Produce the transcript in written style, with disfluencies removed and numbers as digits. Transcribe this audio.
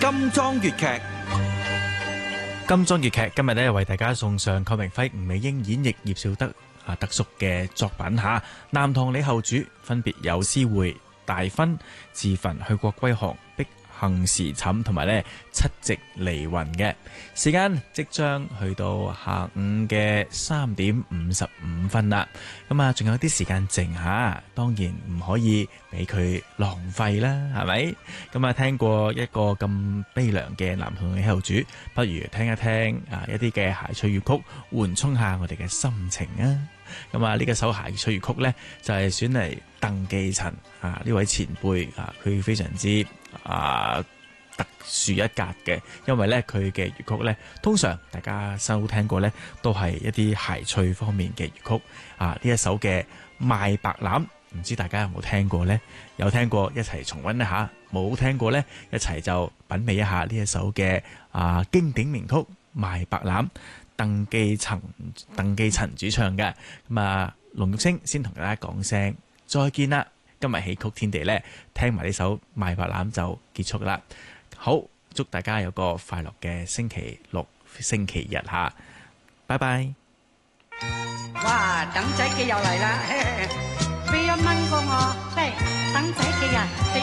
金裝粵劇。金裝粵劇今日咧為大家送上鄺明輝、吳美英演繹葉紹德德叔嘅作品吓。南唐李後主分別有詩會、大婚、自焚、去國歸降、逼幸時寢同埋咧七夕離雲嘅時間，即將去到下午嘅3:55啦。咁啊，仲有啲時間剩下，當然唔可以俾佢浪費啦，係咪？咁啊，聽過一個咁悲涼嘅南唐李後主，不如聽一聽一啲嘅諧趣粵曲，緩衝下我哋嘅心情啊！咁啊，呢個首諧趣粵曲呢，就係選嚟鄧寄塵呢位前輩佢非常之特殊一格嘅，因為呢，佢嘅粵曲呢，通常大家收聽過呢，都係一啲諧趣方面嘅粵曲呢一首嘅賣白欖，唔知大家有冇聽過呢？有聽過一齊重溫一下，冇聽過呢，一齊就品味一下呢一首嘅經典名曲賣白欖。鄧寄塵主唱嘅。咁龍玉清先同大家講聲再見啦。今日戲曲天地呢，聽埋呢首賣白欖就結束啦。好，祝大家有個快樂嘅星期六、星期日吓，拜拜。 哇，等仔記又嚟啦，俾1蚊過我，喂，等仔記啊！